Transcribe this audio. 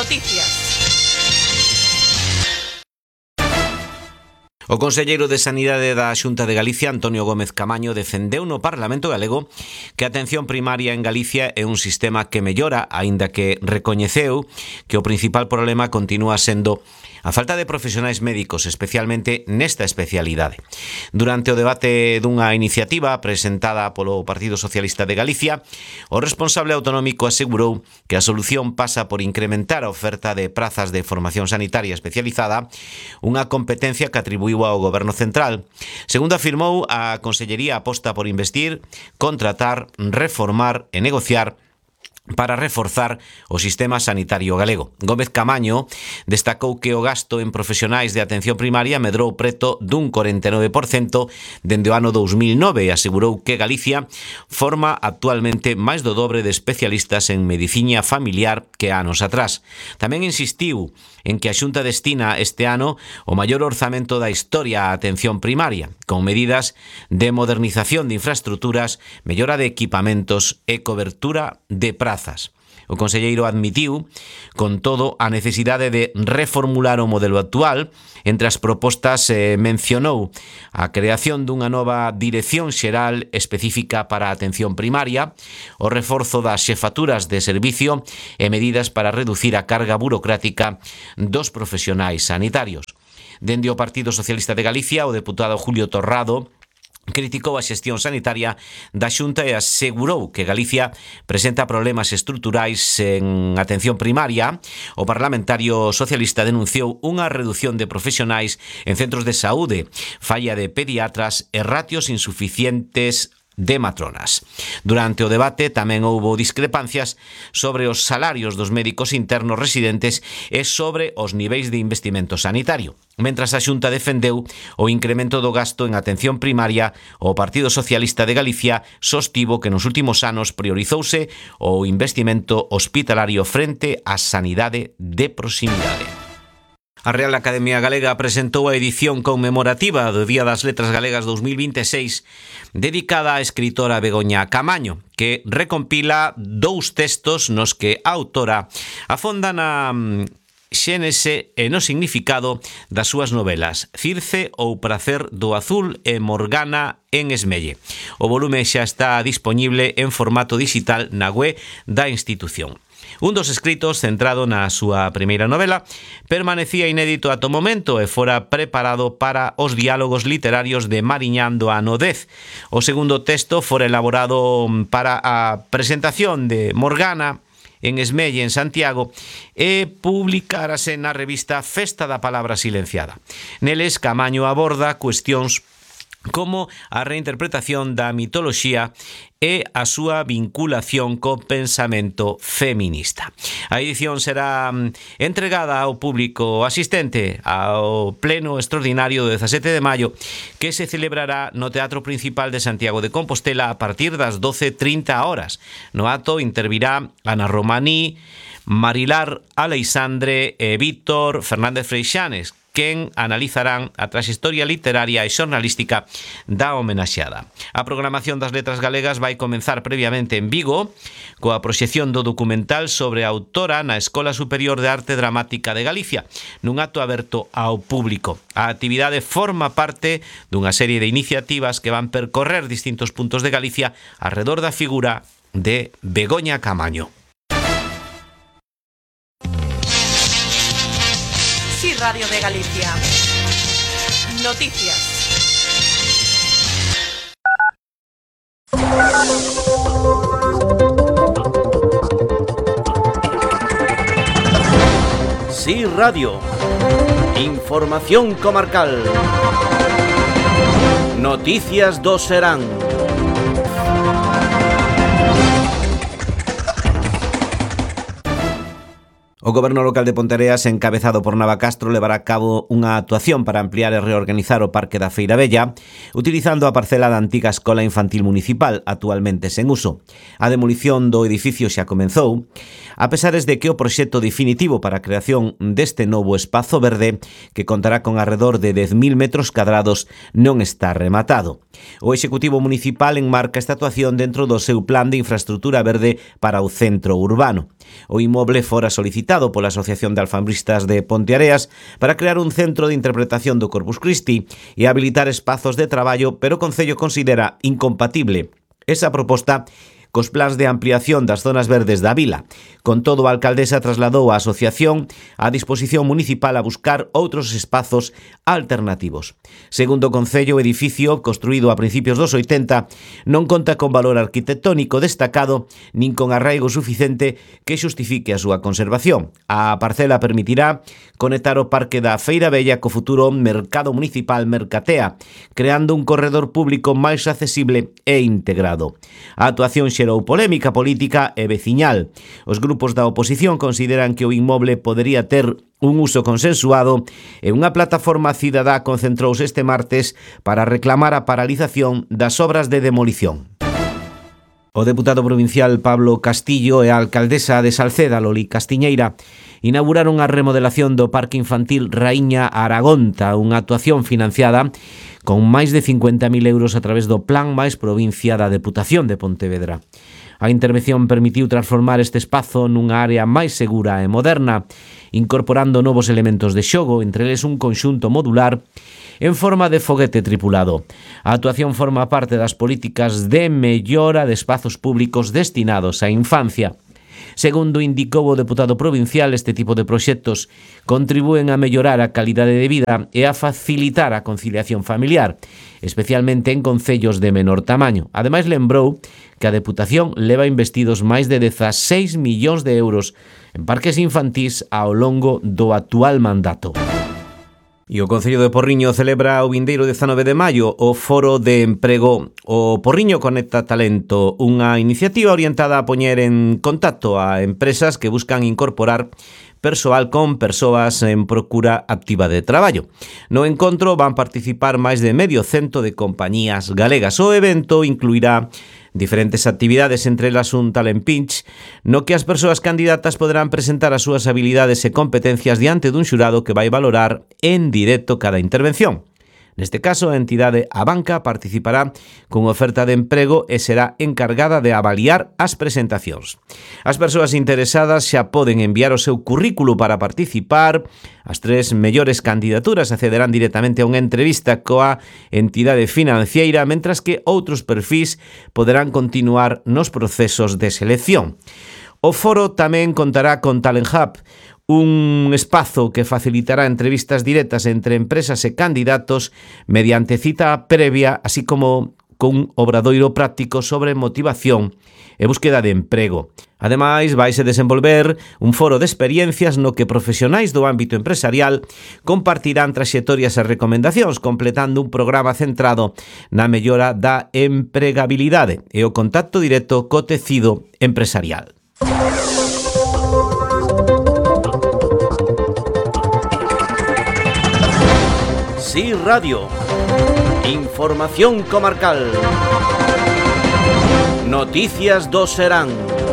Noticias. O conselleiro de Sanidade da Xunta de Galicia, Antonio Gómez Camaño, defendeu no Parlamento galego que a atención primaria en Galicia é un sistema que mellora, aínda que recoñeceu que o principal problema continúa sendo a falta de profesionais médicos, especialmente nesta especialidade. Durante o debate dunha iniciativa presentada polo Partido Socialista de Galicia, o responsable autonómico asegurou que a solución pasa por incrementar a oferta de prazas de formación sanitaria especializada, unha competencia que atribuiu ao Goberno Central. Segundo afirmou, a Consellería aposta por investir, contratar, reformar e negociar para reforzar o sistema sanitario galego. Gómez Camaño destacou que o gasto en profesionais de atención primaria medrou preto dun 49% dende o ano 2009 e asegurou que Galicia forma actualmente máis do dobre de especialistas en medicina familiar que anos atrás. Tamén insistiu en que a Xunta destina este ano o maior orzamento da historia á atención primaria, con medidas de modernización de infraestructuras, mellora de equipamentos e cobertura de prazas. O conselleiro admitiu, con todo, a necesidade de reformular o modelo actual. Entre as propostas mencionou a creación dunha nova dirección xeral específica para a atención primaria, o reforzo das xefaturas de servicio e medidas para reducir a carga burocrática dos profesionais sanitarios. Dende o Partido Socialista de Galicia, o deputado Julio Torrado criticou a xestión sanitaria da Xunta e asegurou que Galicia presenta problemas estruturais en atención primaria. O parlamentario socialista denunciou unha reducción de profesionais en centros de saúde, falla de pediatras e ratios insuficientes de matronas. Durante o debate tamén houbo discrepancias sobre os salarios dos médicos internos residentes e sobre os niveis de investimento sanitario. Mentras a Xunta defendeu o incremento do gasto en atención primaria, o Partido Socialista de Galicia sostivo que nos últimos anos priorizouse o investimento hospitalario frente á sanidade de proximidade. A Real Academia Galega presentou a edición conmemorativa do Día das Letras Galegas 2026 dedicada á escritora Begoña Camaño, que recompila dous textos nos que a autora afonda na xénese e no significado das súas novelas Circe ou Pracer do Azul e Morgana en Esmelle. O volume xa está disponible en formato digital na web da institución. Un dos escritos, centrado na súa primeira novela, permanecía inédito ata o momento e fora preparado para os diálogos literarios de Mariñán do ano 10. O segundo texto fora elaborado para a presentación de Morgana en Esmelle, en Santiago, e publicárase na revista Festa da Palabra Silenciada. Neles, Camaño aborda cuestións como a reinterpretación da mitoloxía e a súa vinculación co pensamento feminista. A edición será entregada ao público asistente ao pleno extraordinario do 17 de maio que se celebrará no Teatro Principal de Santiago de Compostela a partir das 12:30 horas. No acto intervirá Ana Romaní, Marilar Aleixandre e Víctor Fernández Freixanes, quen analizarán a traxectoria literaria e xornalística da homenaxeada. A programación das letras galegas vai comenzar previamente en Vigo, coa proxección do documental sobre a autora na Escola Superior de Arte Dramática de Galicia, nun acto aberto ao público. A actividade forma parte dunha serie de iniciativas que van percorrer distintos puntos de Galicia arredor da figura de Begoña Camaño. Radio de Galicia. Noticias. Sí Radio. Información comarcal. Noticias do Serán. O Goberno local de Ponteareas, encabezado por Nava Castro, levará a cabo unha actuación para ampliar e reorganizar o Parque da Feira Bella, utilizando a parcela da antiga Escola Infantil Municipal, actualmente sen uso. A demolición do edificio xa comenzou, a pesares de que o proxecto definitivo para a creación deste novo espazo verde, que contará con arredor de 10.000 metros cadrados, non está rematado. O Executivo Municipal enmarca esta actuación dentro do seu plan de infraestructura verde para o centro urbano. O inmoble fora solicitado habilitado pola Asociación de Alfambristas de Ponteareas para crear un centro de interpretación do Corpus Christi e habilitar espazos de traballo, pero o Concello considera incompatible esa proposta cos plans de ampliación das zonas verdes da vila. Con todo, a alcaldesa trasladou a asociación á disposición municipal a buscar outros espazos alternativos. Segundo o Concello, o edificio, construído a principios dos 80, non conta con valor arquitectónico destacado nin con arraigo suficiente que xustifique a súa conservación. A parcela permitirá conectar o Parque da Feira Bella co futuro Mercado Municipal Mercatea, creando un corredor público máis accesible e integrado. A actuación xerou polémica política e veciñal. Os grupos da oposición consideran que o inmoble podería ter un uso consensuado e unha plataforma cidadá concentrouse este martes para reclamar a paralización das obras de demolición. O deputado provincial Pablo Castillo e a alcaldesa de Salceda, Loli Castiñeira, inauguraron a remodelación do Parque Infantil Raíña Aragonta, unha actuación financiada con máis de 50.000 euros a través do Plan máis Provincia da Deputación de Pontevedra. A intervención permitiu transformar este espazo nunha área máis segura e moderna, incorporando novos elementos de xogo, entre eles un conxunto modular en forma de foguete tripulado. A actuación forma parte das políticas de mellora de espazos públicos destinados á infancia. Segundo indicou o deputado provincial, este tipo de proxectos contribúen a mellorar a calidade de vida e a facilitar a conciliación familiar, especialmente en concellos de menor tamaño. Ademais, lembrou que a Deputación leva investidos máis de 16 millóns de euros en parques infantís ao longo do actual mandato. E o Concello de Porriño celebra o vindeiro 19 de maio o Foro de Emprego O Porriño Conecta Talento, unha iniciativa orientada a poñer en contacto a empresas que buscan incorporar persoal con persoas en procura activa de traballo. No encontro van participar máis de 100 de compañías galegas. O evento incluirá diferentes actividades, entre elas un talent pitch, no que as persoas candidatas poderán presentar as súas habilidades e competencias diante dun xurado que vai valorar en directo cada intervención. Neste caso, a entidade Abanca participará cunha oferta de emprego e será encargada de avaliar as presentacións. As persoas interesadas xa poden enviar o seu currículo para participar. As 3 mellores candidaturas accederán directamente a unha entrevista coa entidade financiera, mentras que outros perfís poderán continuar nos procesos de selección. O foro tamén contará con Talent Hub, un espazo que facilitará entrevistas directas entre empresas e candidatos mediante cita previa, así como cun obradoiro práctico sobre motivación e búsqueda de emprego. Ademais, vaise desenvolver un foro de experiencias no que profesionais do ámbito empresarial compartirán traxectorias e recomendacións, completando un programa centrado na mellora da empregabilidade e o contacto directo co tecido empresarial. Sí Radio. Información comarcal. Noticias do Serán.